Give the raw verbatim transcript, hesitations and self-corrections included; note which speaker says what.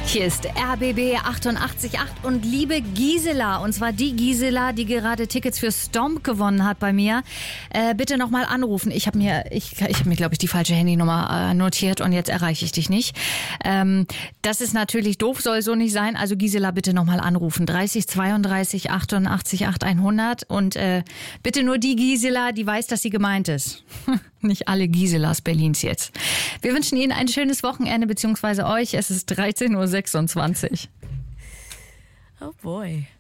Speaker 1: Hier ist R B B achtundachtzig Komma acht und liebe Gisela, und zwar die Gisela, die gerade Tickets für Stomp gewonnen hat bei mir. Äh, bitte nochmal anrufen. Ich habe mir, ich, ich habe mir, glaube ich, die falsche Handynummer äh, notiert und jetzt erreiche ich dich nicht. Ähm, das ist natürlich doof, soll so nicht sein. Also Gisela, bitte nochmal anrufen. dreißig zweiunddreißig achtundachtzig acht hundert und äh, bitte nur die Gisela, die weiß, dass sie gemeint ist. Nicht alle Giselas Berlins jetzt. Wir wünschen Ihnen ein schönes Wochenende, beziehungsweise euch. Es ist dreizehn Uhr sechsundzwanzig.
Speaker 2: Oh boy.